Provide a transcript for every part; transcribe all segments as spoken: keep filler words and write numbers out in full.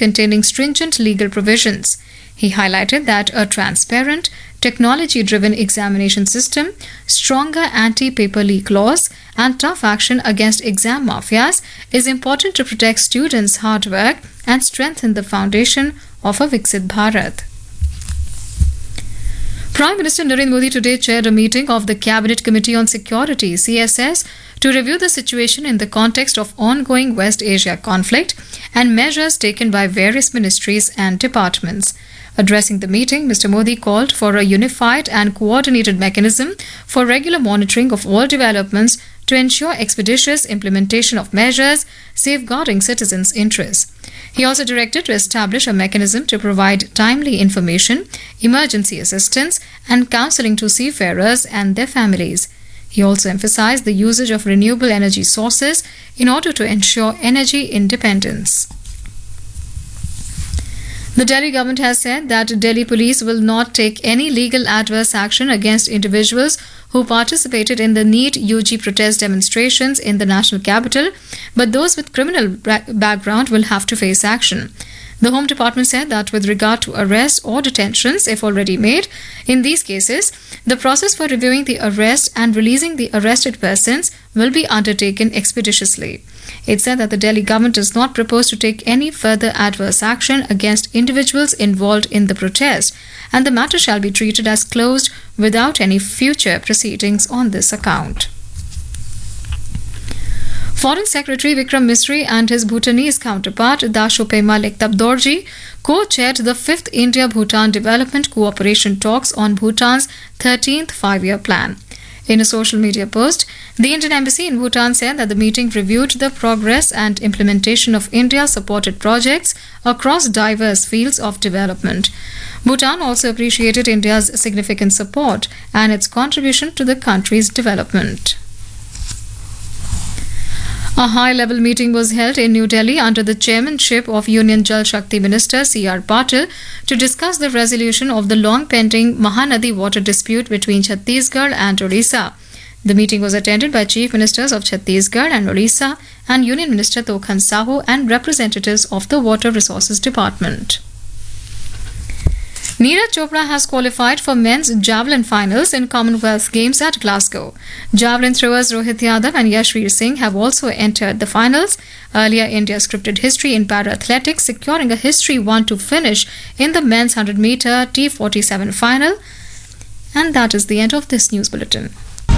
containing stringent legal provisions. He highlighted that a transparent, technology-driven examination system, stronger anti-paper leak laws, and tough action against exam mafias is important to protect students' hard work and strengthen the foundation of a Viksit Bharat. Prime Minister Narendra Modi today chaired a meeting of the Cabinet Committee on Security (C S S) to review the situation in the context of ongoing West Asia conflict and measures taken by various ministries and departments. Addressing the meeting, Mister Modi called for a unified and coordinated mechanism for regular monitoring of all developments to ensure expeditious implementation of measures safeguarding citizens' interests. He also directed to establish a mechanism to provide timely information, emergency assistance, and counseling to seafarers and their families. He also emphasized the usage of renewable energy sources in order to ensure energy independence. The Delhi government has said that Delhi police will not take any legal adverse action against individuals who participated in the NEET U G protest demonstrations in the national capital, but those with criminal background will have to face action. The Home Department said that with regard to arrests or detentions, if already made, in these cases, the process for reviewing the arrest and releasing the arrested persons will be undertaken expeditiously. It said that the Delhi government does not propose to take any further adverse action against individuals involved in the protest, and the matter shall be treated as closed without any future proceedings on this account. Foreign Secretary Vikram Misri and his Bhutanese counterpart Dashopema Lektabdorji co-chaired the fifth India-Bhutan Development Cooperation Talks on Bhutan's thirteenth five-year plan. In a social media post, the Indian Embassy in Bhutan said that the meeting reviewed the progress and implementation of India-supported projects across diverse fields of development. Bhutan also appreciated India's significant support and its contribution to the country's development. A high-level meeting was held in New Delhi under the chairmanship of Union Jal Shakti Minister C R Patil to discuss the resolution of the long-pending Mahanadi water dispute between Chhattisgarh and Odisha. The meeting was attended by Chief Ministers of Chhattisgarh and Odisha and Union Minister Tokhan Sahu and representatives of the Water Resources Department. Neeraj Chopra has qualified for men's javelin finals in Commonwealth Games at Glasgow. Javelin throwers Rohit Yadav and Yashveer Singh have also entered the finals. Earlier, India scripted history in para-athletics, securing a history one to finish in the men's one hundred meter T forty-seven final. And that is the end of this news bulletin.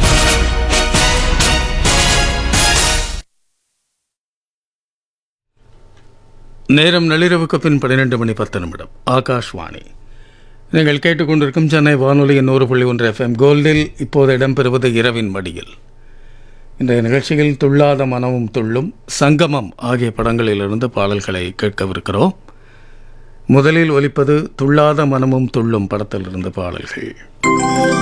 நேரம் நள்ளிரவுக்கு பின் பன்னிரண்டு மணி பத்து நிமிடம். ஆகாஷ்வாணி. நீங்கள் கேட்டுக்கொண்டிருக்கும் சென்னை வானொலியின் நூறு புள்ளி ஒன்று எஃப்எம் கோல்டில் இப்போது இடம்பெறுவது இரவின் மடியில். இன்றைய நிகழ்ச்சியில் துள்ளாத மனமும் துள்ளும், சங்கமம் ஆகிய படங்களிலிருந்து பாடல்களை கேட்கவிருக்கிறோம். முதலில் ஒலிப்பது துள்ளாத மனமும் துள்ளும் படத்திலிருந்து பாடல்கள்.